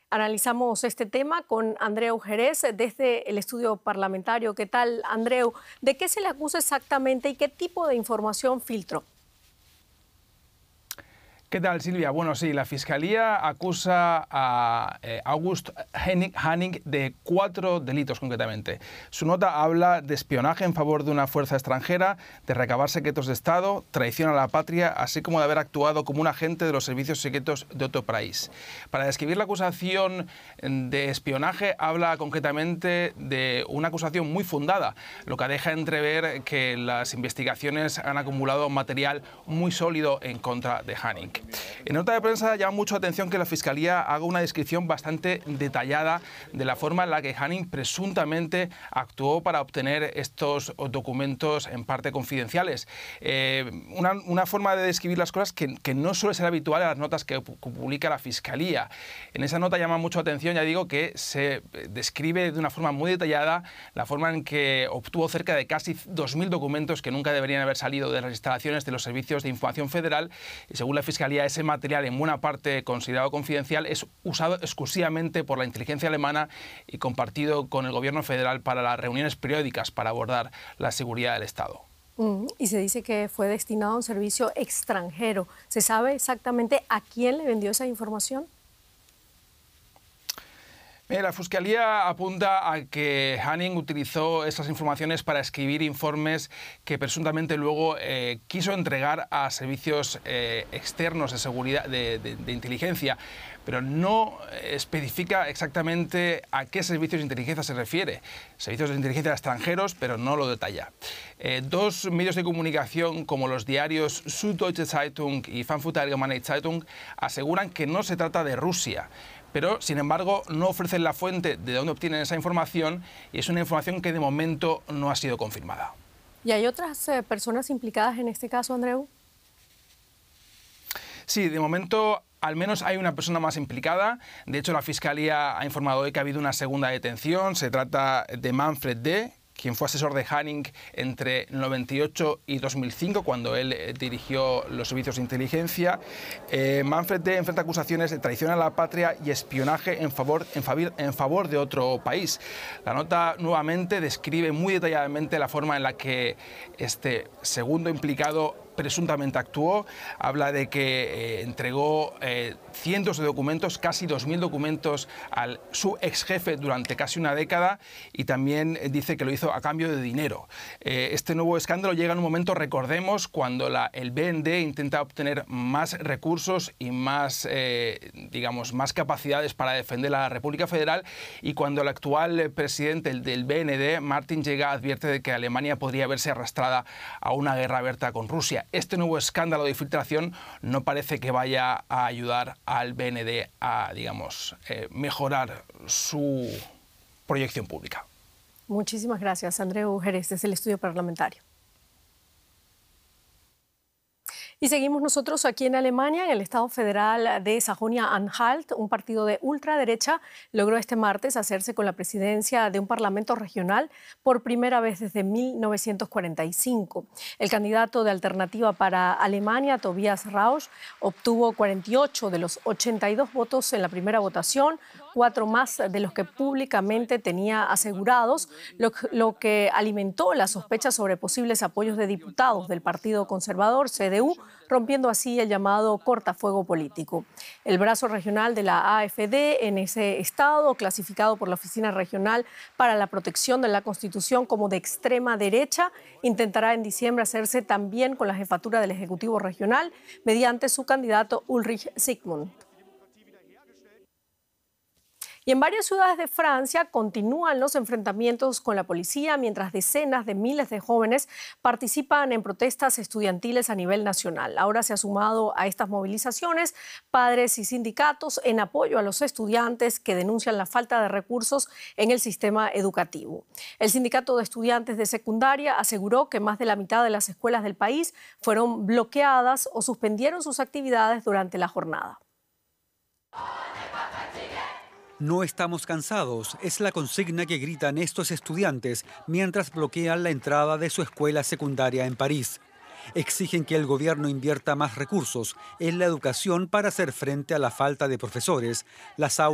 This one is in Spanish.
Analizamos este tema con Andreu Jerez desde el estudio parlamentario. ¿Qué tal, Andreu? ¿De qué se le acusa exactamente y qué tipo de información filtró? ¿Qué tal, Silvia? Bueno, sí, la Fiscalía acusa a August Hanning de 4 delitos concretamente. Su nota habla de espionaje en favor de una fuerza extranjera, de recabar secretos de Estado, traición a la patria, así como de haber actuado como un agente de los servicios secretos de otro país. Para describir la acusación de espionaje, habla concretamente de una acusación muy fundada, lo que deja entrever que las investigaciones han acumulado material muy sólido en contra de Hanning. En nota de prensa llama mucho la atención que la Fiscalía haga una descripción bastante detallada de la forma en la que Hanning presuntamente actuó para obtener estos documentos en parte confidenciales. Una forma de describir las cosas que no suele ser habitual en las notas que publica la Fiscalía. En esa nota llama mucho la atención, ya digo, que se describe de una forma muy detallada la forma en que obtuvo cerca de casi 2.000 documentos que nunca deberían haber salido de las instalaciones de los servicios de información federal, y según la Fiscalía ese material, en buena parte considerado confidencial, es usado exclusivamente por la inteligencia alemana y compartido con el gobierno federal para las reuniones periódicas para abordar la seguridad del Estado. Y se dice que fue destinado a un servicio extranjero. ¿Se sabe exactamente a quién le vendió esa información? La Fiscalía apunta a que Hanning utilizó esas informaciones para escribir informes que presuntamente luego quiso entregar a servicios externos de seguridad, de inteligencia, pero no especifica exactamente a qué servicios de inteligencia se refiere. Servicios de inteligencia extranjeros, pero no lo detalla. Dos medios de comunicación como los diarios Süddeutsche Zeitung y Frankfurter Allgemeine Zeitung aseguran que no se trata de Rusia, pero, sin embargo, no ofrecen la fuente de dónde obtienen esa información y es una información que de momento no ha sido confirmada. ¿Y hay otras personas implicadas en este caso, Andreu? Sí, de momento al menos hay una persona más implicada. De hecho, la Fiscalía ha informado hoy que ha habido una segunda detención. Se trata de Manfred D., quien fue asesor de Hanning entre el 98 y 2005, cuando él dirigió los servicios de inteligencia. Manfred D. enfrenta acusaciones de traición a la patria y espionaje en favor de otro país. La nota nuevamente describe muy detalladamente la forma en la que este segundo implicado presuntamente actuó. Habla de que entregó cientos de documentos, casi 2.000 documentos a su ex jefe durante casi una década, y también dice que lo hizo a cambio de dinero. Este nuevo escándalo llega en un momento, recordemos, cuando el BND intenta obtener más recursos y más, más capacidades para defender a la República Federal, y cuando el actual presidente del BND, Martin Jega, advierte de que Alemania podría verse arrastrada a una guerra abierta con Rusia. Este nuevo escándalo de infiltración no parece que vaya a ayudar al BND a, mejorar su proyección pública. Muchísimas gracias, Andreu Jerez, desde el estudio parlamentario. Y seguimos nosotros aquí en Alemania, en el Estado federal de Sajonia-Anhalt. Un partido de ultraderecha logró este martes hacerse con la presidencia de un parlamento regional por primera vez desde 1945. El candidato de Alternativa para Alemania, Tobias Rausch, obtuvo 48 de los 82 votos en la primera votación, 4 más de los que públicamente tenía asegurados, lo que alimentó la sospecha sobre posibles apoyos de diputados del Partido Conservador, CDU, rompiendo así el llamado cortafuego político. El brazo regional de la AfD en ese estado, clasificado por la Oficina Regional para la Protección de la Constitución como de extrema derecha, intentará en diciembre hacerse también con la jefatura del Ejecutivo Regional mediante su candidato Ulrich Zygmunt. Y en varias ciudades de Francia continúan los enfrentamientos con la policía mientras decenas de miles de jóvenes participan en protestas estudiantiles a nivel nacional. Ahora se ha sumado a estas movilizaciones padres y sindicatos en apoyo a los estudiantes que denuncian la falta de recursos en el sistema educativo. El sindicato de estudiantes de secundaria aseguró que más de la mitad de las escuelas del país fueron bloqueadas o suspendieron sus actividades durante la jornada. No estamos cansados, es la consigna que gritan estos estudiantes mientras bloquean la entrada de su escuela secundaria en París. Exigen que el gobierno invierta más recursos en la educación para hacer frente a la falta de profesores. Las